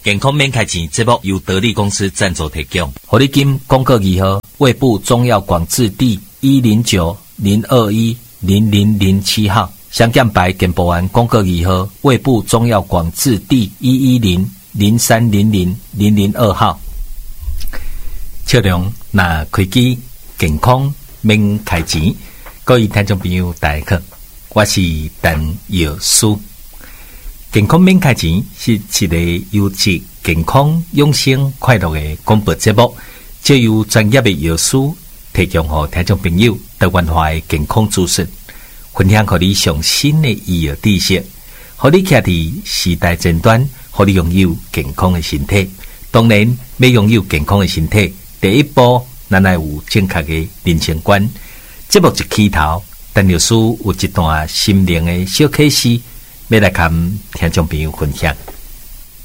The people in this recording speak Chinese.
健康免开钱节目由得力公司赞助提供。 活力金公告二号，卫部中药广字第109-021-0007号，香港白健保案公告二号，卫部中药广字第110-0300-002号。测量那开机健康免开钱，各位听众朋友大家好，我是陈药师。健康免开钱是一个优质、健康、养生、快乐的广播节目，借由专业的药师提供给听众朋友多元化的健康资讯，分享给你上新的医药知识，让你徛伫时代前端，让你拥有健康的身体。当然，要拥有健康的身体，第一步咱要有正确的人生观。节目一起头，陈药师有一段心灵的小启示。要来跟听众朋友分享。